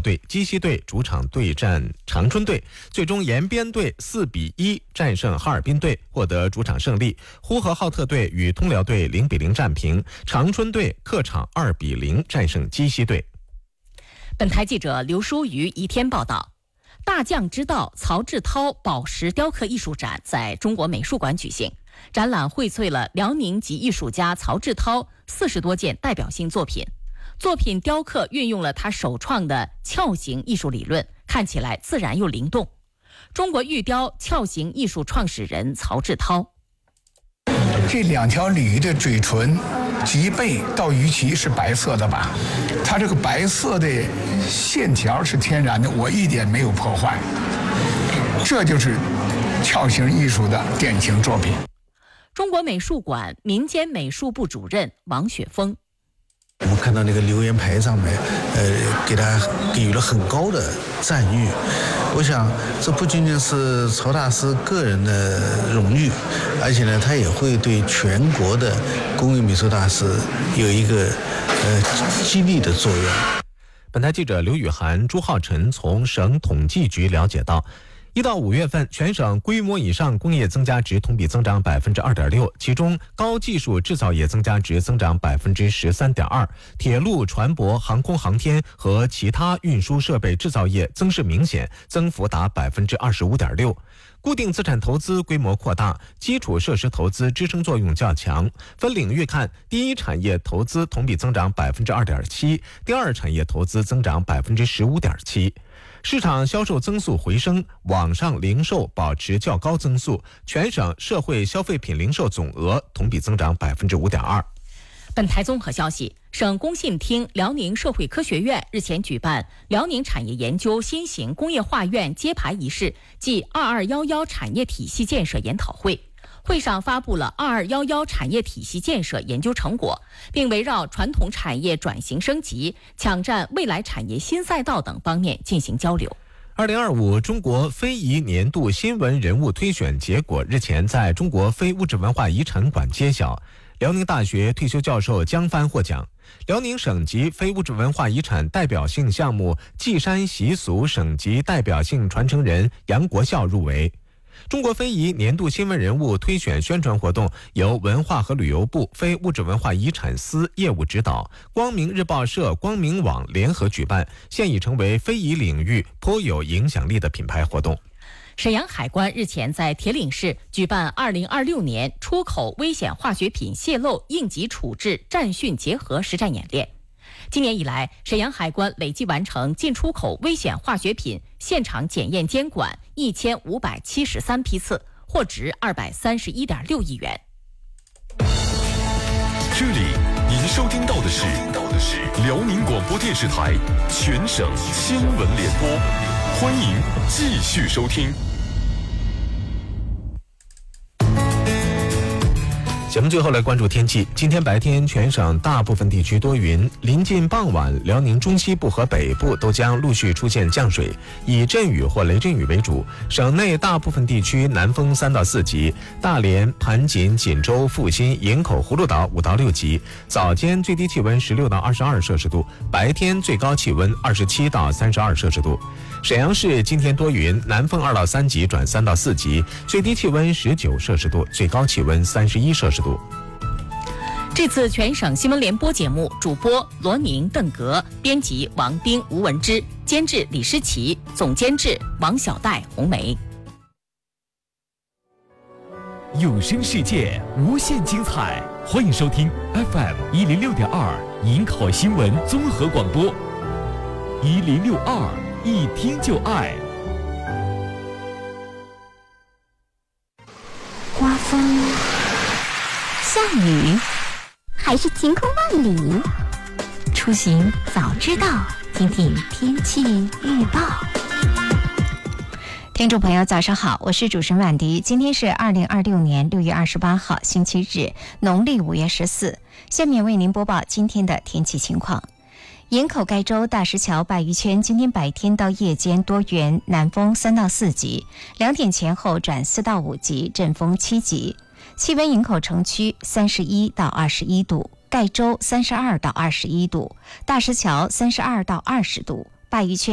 队，鸡西队主场对战长春队，最终延边队4-1战胜哈尔滨队，获得主场胜利。呼和浩特队与通辽队0-0战平，长春队客场2-0战胜鸡西队。 本台记者刘淑瑜宜天报道。大将之道曹志涛宝石雕刻艺术展在中国美术馆举行，展览荟萃了辽宁籍艺术家曹志涛40多件代表性作品。作品雕刻运用了他首创的壳形艺术理论，看起来自然又灵动。中国玉雕壳形艺术创始人曹志涛： 这2条鲤鱼的嘴唇脊背到鱼鳍是白色的吧？它这个白色的线条是天然的，我一点没有破坏，这就是壳形艺术的典型作品。 中国美术馆民间美术部主任王雪峰： 我们看到那个留言牌上面，给他给予了很高的赞誉。我想，这不仅仅是曹大师个人的荣誉，而且呢，他也会对全国的工艺美术大师有一个激励的作用。 本台记者刘雨涵、朱浩晨从省统计局了解到，1到5月份，全省规模以上工业增加值同比增长2.6%，其中高技术制造业增加值增长13.2%，铁路、船舶、航空航天和其他运输设备制造业增势明显，增幅达25.6%。固定资产投资规模扩大，基础设施投资支撑作用较强。分领域看，第一产业投资同比增长2.7%，第二产业投资增长15.7%。市场销售增速回升，网上零售保持较高增速，全省社会消费品零售总额同比增长5.2%。 本台综合消息，省工信厅辽宁社会科学院日前举办辽宁产业研究新型工业化院揭牌仪式暨2211产业体系建设研讨会。会上发布了2211产业体系建设研究成果，并围绕传统产业转型升级、抢占未来产业新赛道等方面进行交流。 2025中国非遗年度新闻人物推选结果日前在中国非物质文化遗产馆揭晓，辽宁大学退休教授江帆获奖。辽宁省级非物质文化遗产代表性项目稷山习俗省级代表性传承人杨国孝入围。中国非遗年度新闻人物推选宣传活动由文化和旅游部非物质文化遗产司业务指导，光明日报社、光明网联合举办，现已成为非遗领域颇有影响力的品牌活动。 沈阳海关日前在铁岭市举办2026年出口危险化学品泄漏应急处置战训结合实战演练。今年以来，沈阳海关累计完成进出口危险化学品现场检验监管1573批次，获值231.6亿元。 这里您收听到的是辽宁广播电视台全省新闻联播，欢迎继续收听。 节目最后来关注天气。今天白天全省大部分地区多云，临近傍晚，辽宁中西部和北部都将陆续出现降水，以阵雨或雷阵雨为主。省内大部分地区南风3到4级，大连、盘锦、锦州、阜新、营口、葫芦岛5到6级。早间最低气温16到22摄氏度，白天最高气温27到32摄氏度。沈阳市今天多云，南风2到3级转3到4级，最低气温19摄氏度，最高气温31摄氏度。 这次全省新闻联播节目主播罗宁、邓格，编辑王斌、吴文之，监制李诗琪，总监制王小戴、红梅。 有声世界无限精彩，欢迎收听 FM 106.2营口新闻综合广播1062，一听就爱。 刮风下雨还是晴空万里，出行早知道，听听天气预报。听众朋友早上好，我是主持人婉迪，今天是2026年6月28号星期日，农历5月14，下面为您播报今天的天气情况。营口盖州大石桥鲅鱼圈今天白天到夜间多云，南风3到4级，2点前后转4到5级，阵风7级。气温营口城区31到21度，盖州32到21度，大石桥32到20度，鲅鱼圈